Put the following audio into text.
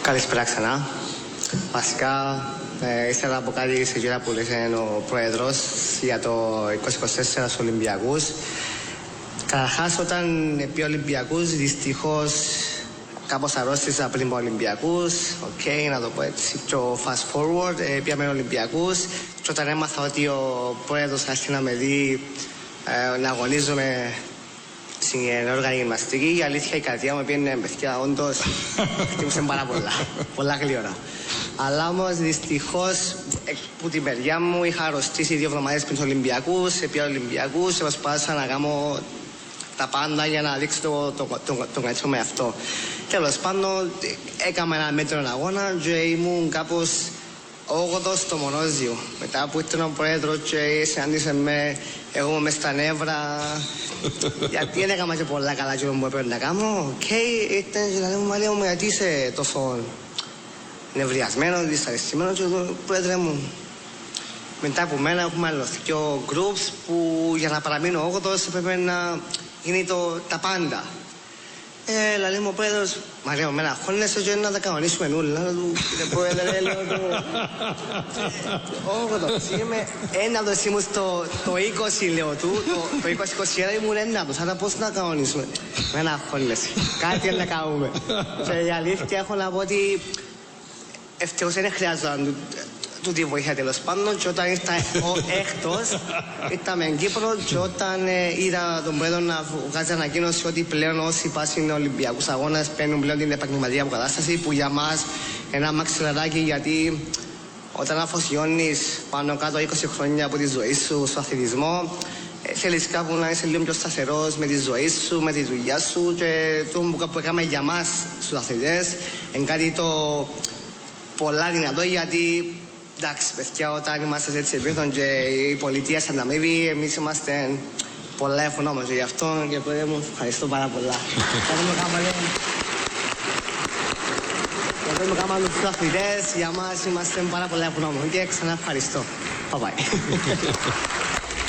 Καλησπέρα ξανά. Βασικά, ήθελα από κάτι σε γύρα που λέει ο Πρόεδρος για το 2024 στους Ολυμπιακούς. Καταρχάς, όταν πήγα Ολυμπιακούς, δυστυχώς κάπως αρρώστησα πριν από Ολυμπιακούς. Να το πω έτσι. Πιο fast forward, πήγαμε Ολυμπιακούς. Και όταν έμαθα ότι ο Πρόεδρος άρχισε να με δει να αγωνίζομαι στην ενόργανη γυμναστική, η αλήθεια η καρδιά μου πήγαινε παιδιά, όντως χτύπησε πάρα πολλά, πολλά γλύωρα. Αλλά όμως δυστυχώς που την παιδιά μου είχα αρρωστήσει 2 εβδομάδες πριν τους Ολυμπιακούς, πήγα Ολυμπιακούς, προσπάθησα να κάνω τα πάντα για να δείξω τον καλύτερο με αυτό. Τέλος πάντων, έκανα ένα μέτρο αγώνα και ήμουν κάπως 8ος στο Μονόζιο. Μετά που ήρθε ο Πρόεδρος και συνάντησε με, εγώ μες στα νεύρα, γιατί δεν έκανα και πολλά καλά και που έπρεπε να κάνω. Ήρθε και λέει μου, Μαρία μου, γιατί είσαι τόσο νευριασμένος, δυσαρεστημένος και εγώ, Πρόεδρε μου. Μετά από μένα έχουμε άλλο 2 groups που για να παραμείνω 8ος έπρεπε να γίνει τα πάντα. Λέει μου ο Πρόεδρος, Μαρία μου, μένα χώνεσαι και να τα κανονίσουμε νουλ. Κύριε Πρόεδρε, λέω του. 8ος, είμαι ένατος, ήμουν το 20, λέω του, το 20-21 ήμουν ένατος, άρα πώς να κανονίσουμε. Μένα χώνεσαι, κάτι να κάνουμε. Και η αλήθεια έχω να πω ότι ευτυχώς δεν χρειάζονταν τούτη βοήθεια τέλος πάντων και όταν ήρθα έκτος ήρθαμε στην Κύπρο και όταν είδα τον Πρόεδρο να βγάζει ανακοίνωση ότι πλέον όσοι πάσουν Ολυμπιακούς αγώνες παίρνουν πλέον την επαγγελματική αποκατάσταση που για μας ένα μαξιλαράκι γιατί όταν αφοσιώνεις πάνω κάτω 20 χρόνια από τη ζωή σου στο αθλητισμό θέλεις κάπου να είσαι λίγο πιο σταθερός με τη ζωή σου, με τη δουλειά σου και το που έκαμε για μας στους αθλητές είναι κάτι το πολλά δυνατό γιατί εντάξει, παιδιά, όταν είμαστε έτσι επίθον και η πολιτεία σαν τα μύβη, εμείς είμαστε πολλά ευγνώμονες γι' αυτό και Πρόεδρε μου, ευχαριστώ πάρα πολλά. Γιατί μου κάναμε τους αθλητές, για μας είμαστε πάρα πολλά ευγνώμονες και ξανά ευχαριστώ. Bye bye.